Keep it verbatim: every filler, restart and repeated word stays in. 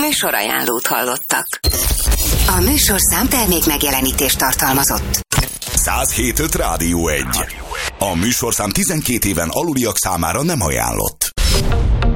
Műsorajánlót hallottak. A műsorszám termék megjelenítést tartalmazott. száz hét pont öt Rádió egy. A műsorszám tizenkét éven aluliak számára nem ajánlott.